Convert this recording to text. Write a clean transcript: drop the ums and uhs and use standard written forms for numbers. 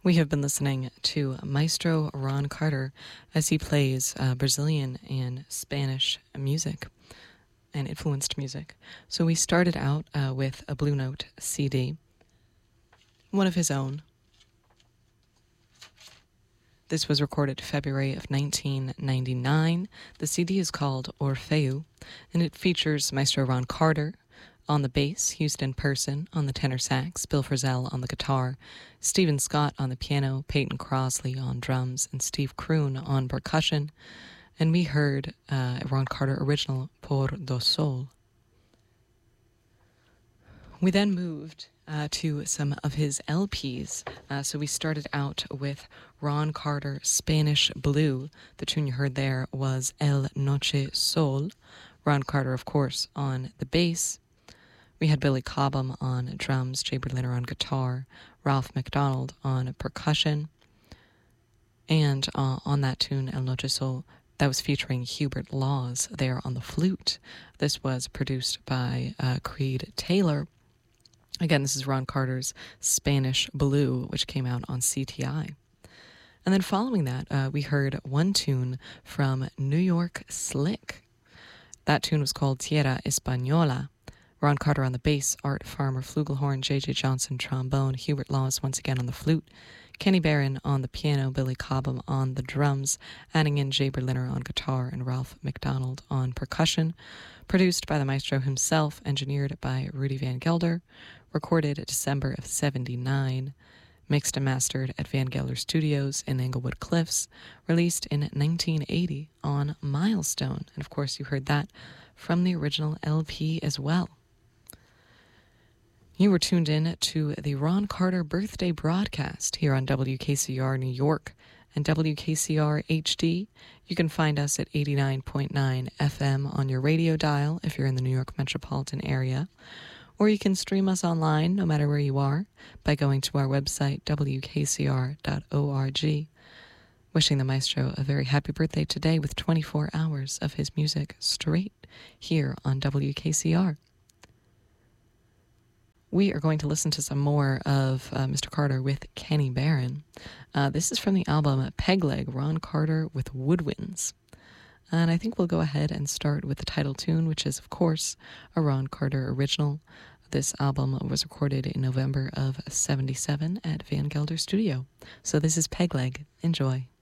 We have been listening to Maestro Ron Carter as he plays Brazilian and Spanish music and influenced music. So we started out with a Blue Note CD, one of his own. This was recorded February of 1999. The CD is called Orfeu, and it features Maestro Ron Carter on the bass, Houston Person on the tenor sax, Bill Frisell on the guitar, Stephen Scott on the piano, Peyton Crosley on drums, and Steve Kroon on percussion. And we heard Ron Carter original Por do Sol. We then moved to some of his LPs. So we started out with Ron Carter Spanish Blue. The tune you heard there was El Noche Sol. Ron Carter, of course, on the bass. We had Billy Cobham on drums, Jay Berliner on guitar, Ralph McDonald on percussion. And on that tune, El Noche Sol, that was featuring Hubert Laws there on the flute. This was produced by Creed Taylor. Again, this is Ron Carter's Spanish Blue, which came out on CTI. And then following that, we heard one tune from New York Slick. That tune was called Tierra Española. Ron Carter on the bass, Art Farmer flugelhorn, J.J. Johnson trombone, Hubert Laws once again on the flute, Kenny Barron on the piano, Billy Cobham on the drums, adding in Jay Berliner on guitar and Ralph McDonald on percussion, produced by the maestro himself, engineered by Rudy Van Gelder, recorded December of '79, mixed and mastered at Van Gelder Studios in Englewood Cliffs, released in 1980 on Milestone. And of course you heard that from the original LP as well. You were tuned in to the Ron Carter birthday broadcast here on WKCR New York and WKCR HD. You can find us at 89.9 FM on your radio dial if you're in the New York metropolitan area, or you can stream us online no matter where you are by going to our website, wkcr.org. Wishing the maestro a very happy birthday today with 24 hours of his music straight here on WKCR. We are going to listen to some more of Mr. Carter with Kenny Barron. This is from the album Pegleg, Ron Carter with Woodwinds. And I think we'll go ahead and start with the title tune, which is, of course, a Ron Carter original. This album was recorded in November of '77 at Van Gelder Studio. So this is Pegleg. Enjoy.